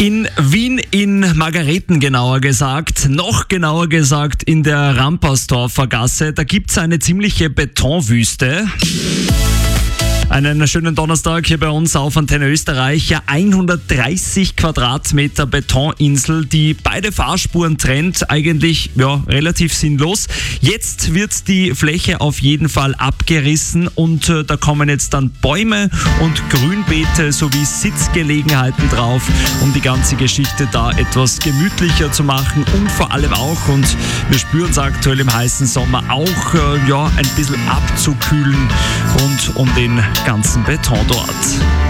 In Wien, in Margareten genauer gesagt, noch genauer gesagt in der Rampersdorfer Gasse, da gibt's eine ziemliche Betonwüste. Einen schönen Donnerstag hier bei uns auf Antenne Österreich. Ja, 130 Quadratmeter Betoninsel, die beide Fahrspuren trennt. Eigentlich relativ sinnlos. Jetzt wird die Fläche auf jeden Fall abgerissen und da kommen jetzt dann Bäume und Grünbeete sowie Sitzgelegenheiten drauf, um die ganze Geschichte da etwas gemütlicher zu machen und vor allem auch, und wir spüren es aktuell im heißen Sommer, auch ein bisschen abzukühlen und um den ganzen Beton dort.